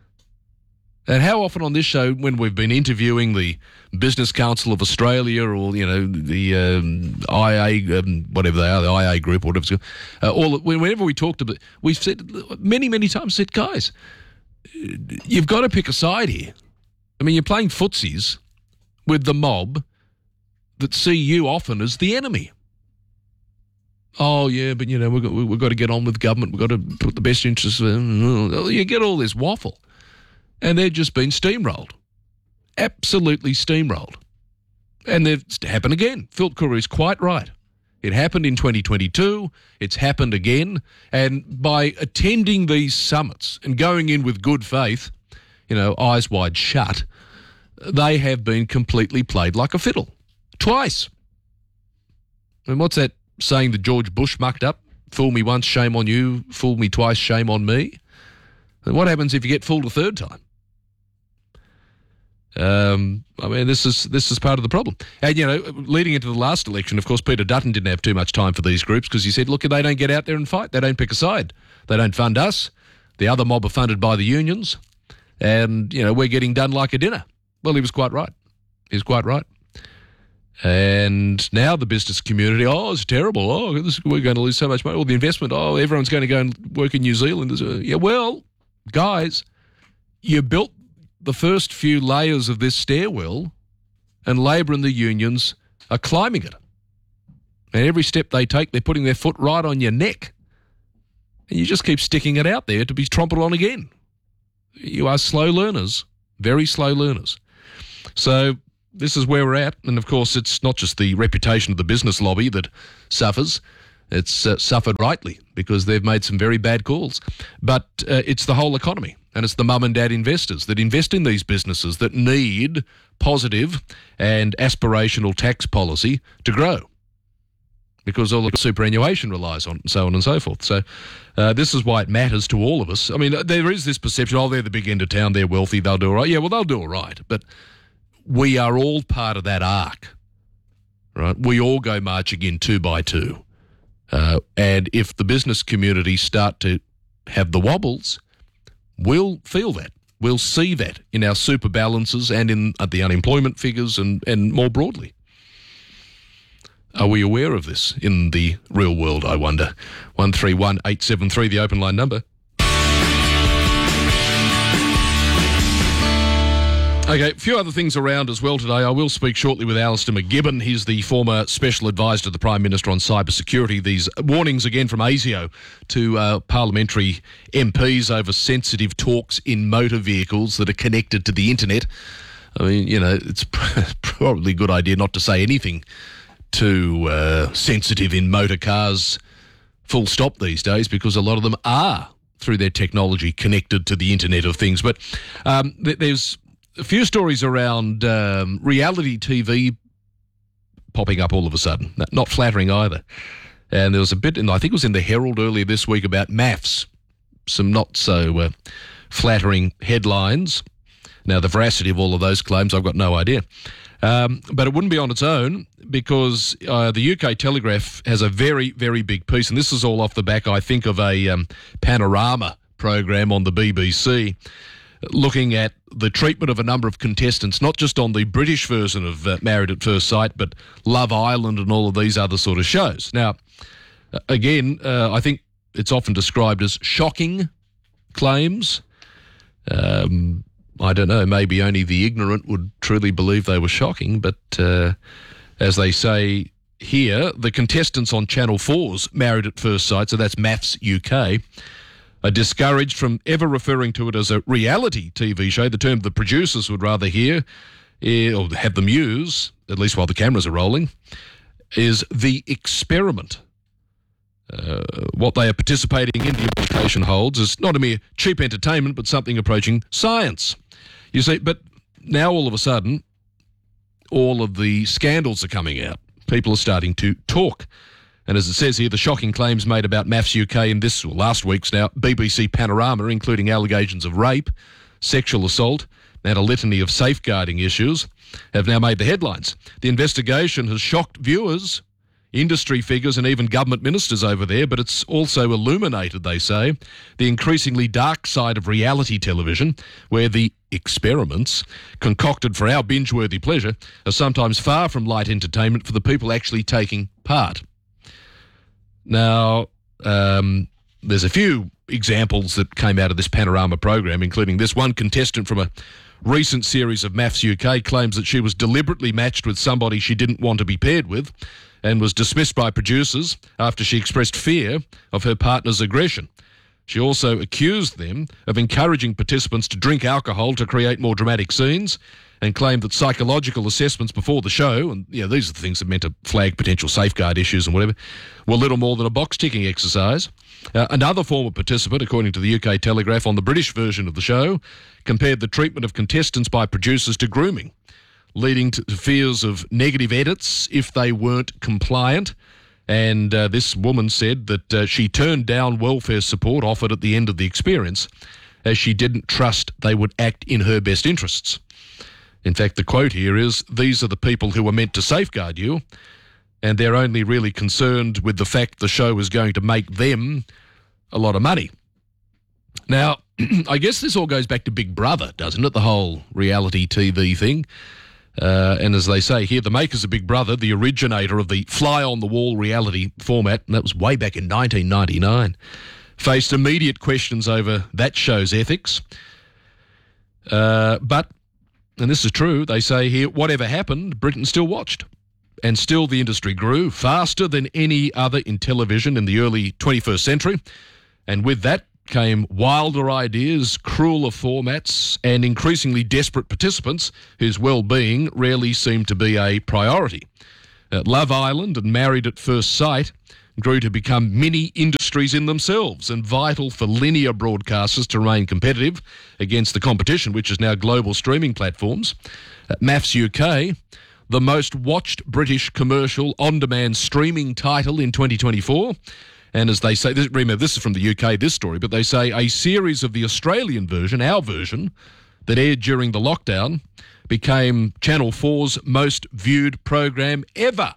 And how often on this show, when we've been interviewing the Business Council of Australia or, you know, the um, I A, um, whatever they are, the I A group or whatever it's called, uh, all, whenever we talked about, we've said many, many times, said, guys, you've got to pick a side here. I mean, you're playing footsies with the mob that see you often as the enemy. Oh, yeah, but, you know, we've got, we've got to get on with government. We've got to put the best interests. You get all this waffle. And they've just been steamrolled. Absolutely steamrolled. And it's happened again. Phil Curry is quite right. It happened in twenty twenty-two. It's happened again. And by attending these summits and going in with good faith, you know, eyes wide shut, they have been completely played like a fiddle. Twice. And what's that saying that George Bush mucked up? Fool me once, shame on you. Fool me twice, shame on me. And what happens if you get fooled a third time? Um, I mean, this is this is part of the problem. And, you know, leading into the last election, of course, Peter Dutton didn't have too much time for these groups because he said, look, they don't get out there and fight. They don't pick a side. They don't fund us. The other mob are funded by the unions. And, you know, we're getting done like a dinner. Well, he was quite right. He was quite right. And now the business community, oh, it's terrible. Oh, this, we're going to lose so much money. All the investment, oh, everyone's going to go and work in New Zealand. Uh, yeah, well, guys, you built the first few layers of this stairwell, and Labor and the unions are climbing it. And every step they take, they're putting their foot right on your neck. And you just keep sticking it out there to be trampled on again. You are slow learners, very slow learners. So this is where we're at. And, of course, it's not just the reputation of the business lobby that suffers. It's uh, suffered rightly because they've made some very bad calls. But uh, it's the whole economy. And it's the mum and dad investors that invest in these businesses that need positive and aspirational tax policy to grow, because all the superannuation relies on, and so on and so forth. So uh, this is why it matters to all of us. I mean, there is this perception, oh, they're the big end of town, they're wealthy, they'll do all right. Yeah, well, they'll do all right. But we are all part of that arc, right? We all go marching in two by two. Uh, and if the business community start to have the wobbles, we'll feel that. We'll see that in our super balances and in uh, the unemployment figures and, and more broadly. Are we aware of this in the real world, I wonder? one three one eight seven three, the open line number. Okay, a few other things around as well today. I will speak shortly with Alistair McGibbon. He's the former Special Advisor to the Prime Minister on cybersecurity. These warnings again from ASIO to uh, parliamentary M Ps over sensitive talks in motor vehicles that are connected to the internet. I mean, you know, it's probably a good idea not to say anything too uh, sensitive in motor cars, full stop these days, because a lot of them are, through their technology, connected to the Internet of Things. But um, th- there's a few stories around um, reality T V popping up all of a sudden. Not flattering either. And there was a bit, in, I think it was in the Herald earlier this week, about maths. Some not so uh, flattering headlines. Now, the veracity of all of those claims, I've got no idea. Um, but it wouldn't be on its own, because uh, the U K Telegraph has a very, very big piece, and this is all off the back, I think, of a um, panorama program on the B B C, looking at the treatment of a number of contestants, not just on the British version of uh, Married at First Sight, but Love Island and all of these other sort of shows. Now, again, uh, I think it's often described as shocking claims. Um, I don't know, maybe only the ignorant would truly believe they were shocking, but uh, as they say here, the contestants on Channel four's Married at First Sight, so that's Maths U K, are discouraged from ever referring to it as a reality T V show, the term the producers would rather hear, or have them use, at least while the cameras are rolling, is the experiment. Uh, what they are participating in, the implication holds, is not a mere cheap entertainment, but something approaching science. You see, but now all of a sudden, all of the scandals are coming out. People are starting to talk. And as it says here, the shocking claims made about Maths U K in this, or last week's now, B B C Panorama, including allegations of rape, sexual assault, and a litany of safeguarding issues, have now made the headlines. The investigation has shocked viewers, industry figures and even government ministers over there, but it's also illuminated, they say, the increasingly dark side of reality television, where the experiments concocted for our binge-worthy pleasure are sometimes far from light entertainment for the people actually taking part. Now, um, there's a few examples that came out of this Panorama program, including this one contestant from a recent series of Maths U K claims that she was deliberately matched with somebody she didn't want to be paired with and was dismissed by producers after she expressed fear of her partner's aggression. She also accused them of encouraging participants to drink alcohol to create more dramatic scenes, and claimed that psychological assessments before the show, and you know, these are the things that meant to flag potential safeguard issues and whatever, were little more than a box-ticking exercise. Uh, another former participant, according to the U K Telegraph, on the British version of the show, compared the treatment of contestants by producers to grooming, leading to fears of negative edits if they weren't compliant. And uh, this woman said that uh, she turned down welfare support offered at the end of the experience as she didn't trust they would act in her best interests. In fact, the quote here is, "These are the people who were meant to safeguard you, and they're only really concerned with the fact the show is going to make them a lot of money." Now, I guess this all goes back to Big Brother, doesn't it? The whole reality T V thing. Uh, and as they say here, the makers of Big Brother, the originator of the fly-on-the-wall reality format, and that was way back in nineteen ninety-nine, faced immediate questions over that show's ethics. Uh, but, and this is true, they say here, whatever happened, Britain still watched. And still the industry grew faster than any other in television in the early twenty-first century. And with that came wilder ideas, crueler formats, and increasingly desperate participants whose well-being rarely seemed to be a priority. Uh, Love Island and Married at First Sight grew to become mini industries in themselves and vital for linear broadcasters to remain competitive against the competition, which is now global streaming platforms. Uh, MAFS U K, the most watched British commercial on-demand streaming title in twenty twenty-four. And as they say, this, remember, this is from the U K, this story, but they say a series of the Australian version, our version, that aired during the lockdown became Channel four's most viewed program ever.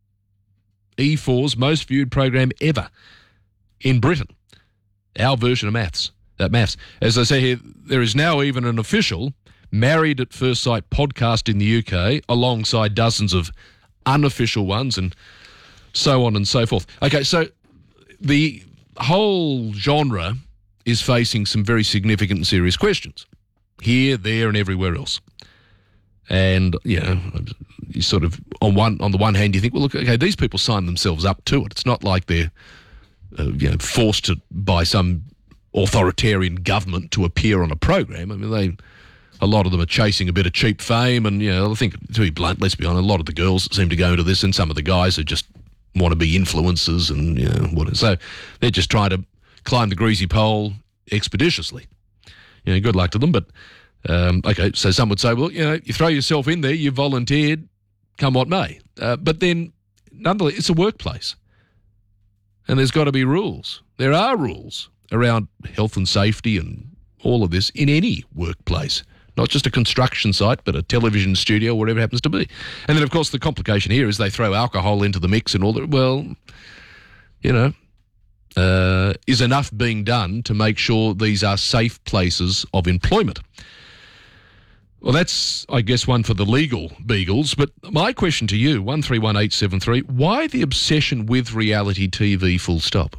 E four's most viewed program ever in Britain. Our version of maths. That maths. As I say here, there is now even an official Married at First Sight podcast in the U K, alongside dozens of unofficial ones and so on and so forth. Okay, so the whole genre is facing some very significant and serious questions here, there, and everywhere else. And, you know, you sort of, on one on the one hand, you think, well, look, okay, these people signed themselves up to it. It's not like they're, uh, you know, forced to, by some authoritarian government to appear on a program. I mean, they, a lot of them are chasing a bit of cheap fame. And, you know, I think, to be blunt, let's be honest, a lot of the girls that seem to go into this, and some of the guys are just want to be influencers and, you know, what. So they're just trying to climb the greasy pole expeditiously. You know, good luck to them. But, um, okay, so some would say, well, you know, you throw yourself in there, you volunteered, come what may. Uh, but then, nonetheless, it's a workplace. And there's got to be rules. There are rules around health and safety and all of this in any workplace. Not just a construction site, but a television studio, whatever it happens to be. And then, of course, the complication here is they throw alcohol into the mix and all that. Well, you know, uh, is enough being done to make sure these are safe places of employment? Well, that's, I guess, one for the legal beagles. But my question to you, one three one eight seven three, why the obsession with reality T V full stop?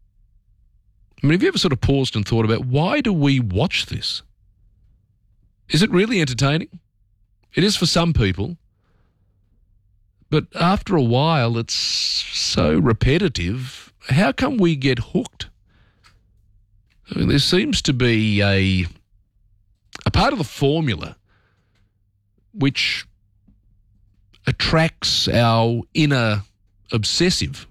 I mean, have you ever sort of paused and thought about, why do we watch this? Is it really entertaining? It is for some people. But after a while, it's so repetitive. How come we get hooked? I mean, there seems to be a, a part of the formula which attracts our inner obsessive.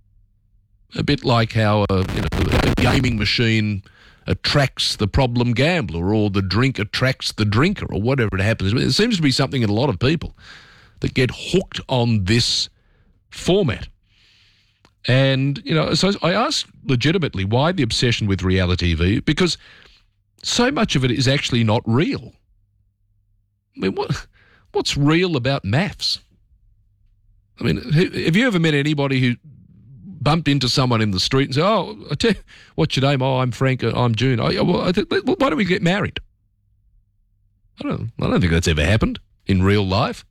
A bit like how a, you know, a gaming machine attracts the problem gambler, or the drink attracts the drinker, or whatever it happens. There seems to be something in a lot of people that get hooked on this format. And, you know, so I ask legitimately, why the obsession with reality T V? Because so much of it is actually not real. I mean, what what's real about maths? I mean, have you ever met anybody who bumped into someone in the street and said, oh, I tell you, what's your name? Oh, I'm Frank, I'm June. Oh, yeah, well, I th- why don't we get married? I don't I don't think that's ever happened in real life.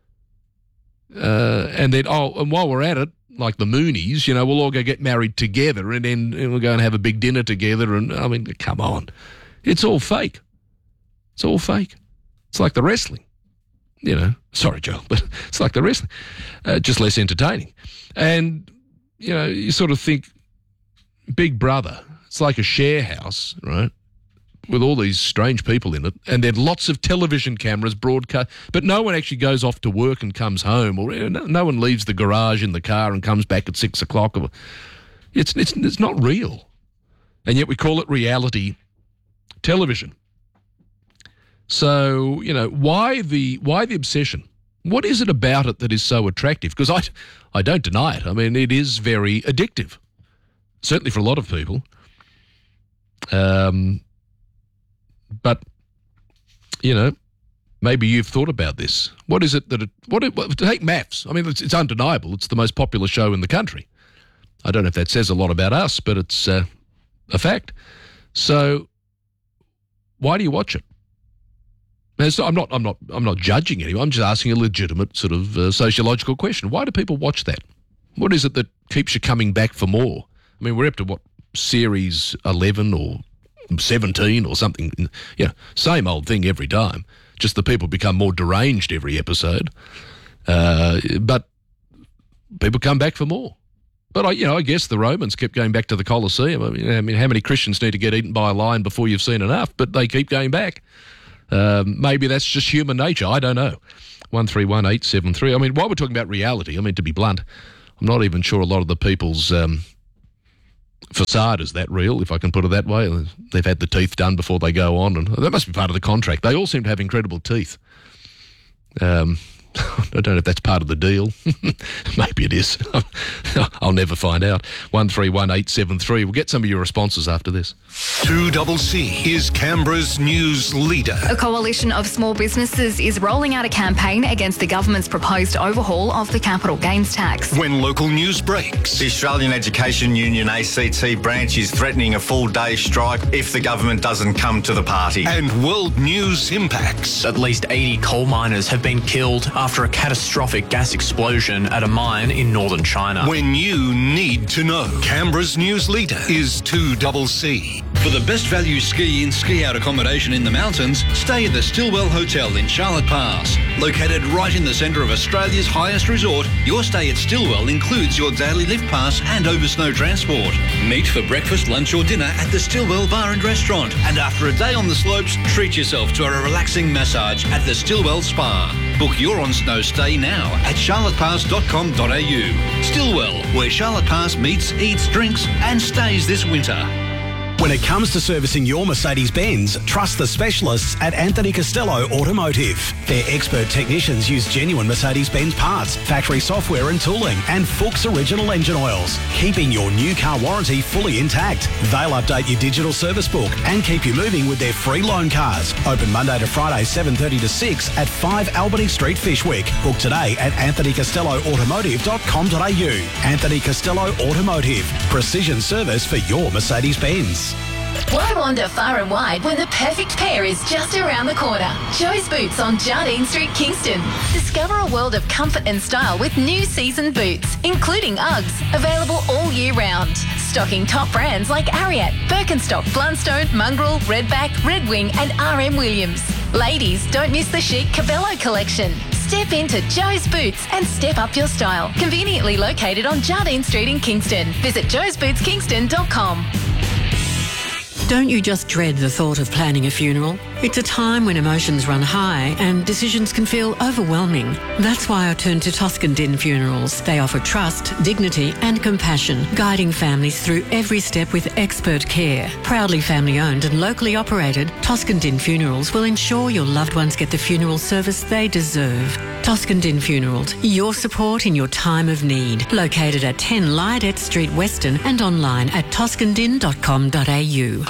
Uh, and then, oh, and while we're at it, like the Moonies, you know, we'll all go get married together, and then and we'll go and have a big dinner together. And, I mean, come on. It's all fake. It's all fake. It's like the wrestling. You know, sorry, Joel, but it's like the wrestling. Uh, just less entertaining. And, you know, you sort of think, Big Brother, it's like a share house, right, with all these strange people in it, and then lots of television cameras broadcast, but no one actually goes off to work and comes home, or you know, no one leaves the garage in the car and comes back at six o'clock. It's, it's, it's not real. And yet we call it reality television. So, you know, why the why the obsession What is it about it that is so attractive? Because I, I don't deny it. I mean, it is very addictive, certainly for a lot of people. Um, but, you know, maybe you've thought about this. What is it that it, what it, what, take maths. I mean, it's, it's undeniable. It's the most popular show in the country. I don't know if that says a lot about us, but it's uh, a fact. So why do you watch it? Now, so I'm not, I'm not, I'm not judging anyone. I'm just asking a legitimate sort of uh, sociological question. Why do people watch that? What is it that keeps you coming back for more? I mean, we're up to what, series eleven or seventeen or something? You know, same old thing every time. Just the people become more deranged every episode. Uh, but people come back for more. But I, you know, I guess the Romans kept going back to the Colosseum. I mean, I mean, how many Christians need to get eaten by a lion before you've seen enough? But they keep going back. Um, maybe that's just human nature. I don't know. one three one eight seven three. I mean, while we're talking about reality, I mean, to be blunt, I'm not even sure a lot of the people's um, facade is that real, if I can put it that way. They've had the teeth done before they go on, and that must be part of the contract. They all seem to have incredible teeth. Um, I don't know if that's part of the deal. Maybe it is. I'll never find out. one three one eight seven three. We'll get some of your responses after this. two C C is Canberra's news leader. A coalition of small businesses is rolling out a campaign against the government's proposed overhaul of the capital gains tax. When local news breaks. The Australian Education Union A C T branch is threatening a full-day strike if the government doesn't come to the party. And world news impacts. At least eighty coal miners have been killed after a catastrophic gas explosion at a mine in northern China. When you need to know. Canberra's news leader is two C C. For the best value ski in ski out accommodation in the mountains, stay at the Stillwell Hotel in Charlotte Pass. Located right in the centre of Australia's highest resort, your stay at Stillwell includes your daily lift pass and over snow transport. Meet for breakfast, lunch or dinner at the Stillwell Bar and Restaurant. And after a day on the slopes, treat yourself to a relaxing massage at the Stillwell Spa. Book your on-snow stay now at charlotte pass dot com dot a u. Stillwell, where Charlotte Pass meets, eats, drinks and stays this winter. When it comes to servicing your Mercedes-Benz, trust the specialists at Anthony Costello Automotive. Their expert technicians use genuine Mercedes-Benz parts, factory software and tooling, and Fuchs original engine oils, keeping your new car warranty fully intact. They'll update your digital service book and keep you moving with their free loan cars. Open Monday to Friday, seven thirty to six at five Albany Street, Fishwick. Book today at anthony costello automotive dot com dot a u. Anthony Costello Automotive. Precision service for your Mercedes-Benz. Why wander far and wide when the perfect pair is just around the corner? Joe's Boots on Jardine Street, Kingston. Discover a world of comfort and style with new season boots, including Uggs, available all year round. Stocking top brands like Ariat, Birkenstock, Blundstone, Mongrel, Redback, Red Wing and R M Williams. Ladies, don't miss the chic Cabello collection. Step into Joe's Boots and step up your style. Conveniently located on Jardine Street in Kingston. Visit joes boots kingston dot com. Don't you just dread the thought of planning a funeral? It's a time when emotions run high and decisions can feel overwhelming. That's why I turn to Toscan Din Funerals. They offer trust, dignity and compassion, guiding families through every step with expert care. Proudly family owned and locally operated, Toscan Din Funerals will ensure your loved ones get the funeral service they deserve. Toscan Din Funerals, your support in your time of need. Located at ten Lydet Street, Weston and online at toscan din dot com dot a u.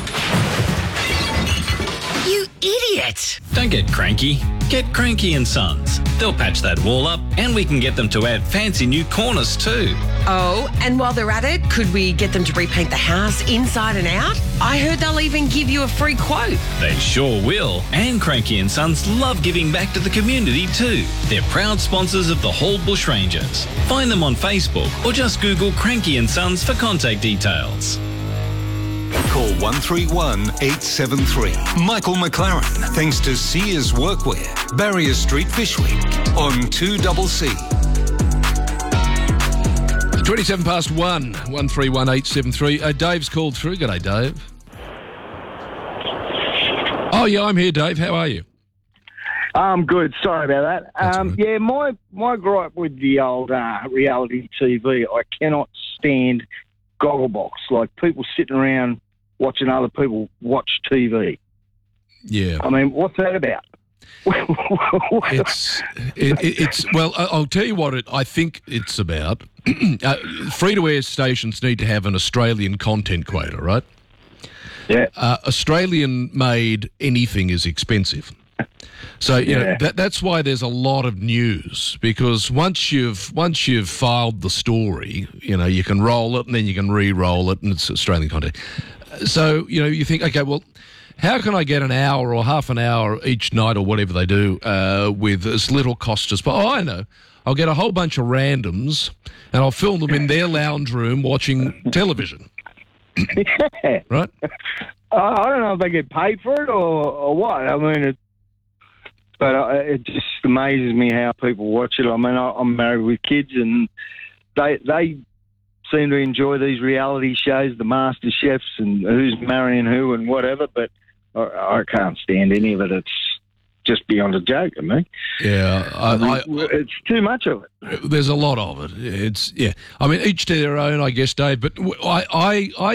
You idiot! Don't get cranky. Get Cranky and Sons. They'll patch that wall up and we can get them to add fancy new corners too. Oh, and while they're at it, could we get them to repaint the house inside and out? I heard they'll even give you a free quote. They sure will. And Cranky and Sons love giving back to the community too. They're proud sponsors of the Hall Bushrangers. Find them on Facebook or just Google Cranky and Sons for contact details. Call one three one eight seven three. Michael McLaren, thanks to Sears Workwear, Barrier Street, Fishwick, on two C C. twenty-seven past one, one three one eight seven three. Uh, Dave's called through. G'day, Dave. Oh, yeah, I'm here, Dave. How are you? I'm good. Sorry about that. Um, good. yeah, my, my gripe with the old uh, reality T V, I cannot stand Gogglebox, like people sitting around watching other people watch T V. Yeah. I mean, what's that about? it's it, it, it's well. I- I'll tell you what it. I think it's about. uh, free-to-air stations need to have an Australian content quota, right? Yeah. Uh, Australian-made anything is expensive. So you know Yeah. that that's why there's a lot of news, because once you've once you've filed the story, you know you can roll it and then you can re-roll it, and it's Australian content. So you know you think, okay, well, how can I get an hour or half an hour each night or whatever they do uh, with as little cost as possible? Oh, I know. I'll get a whole bunch of randoms and I'll film them in their lounge room watching television. Yeah. Right? I, I don't know if they get paid for it or, or what. I mean, it, but uh, it just amazes me how people watch it. I mean, I, I'm married with kids, and they they seem to enjoy these reality shows, the Master Chefs, and who's marrying who and whatever. But I, I can't stand any of it. It's just beyond a joke to me. Yeah, I, I, it's too much of it. There's a lot of it. It's yeah. I mean, each to their own, I guess, Dave. But I, I, I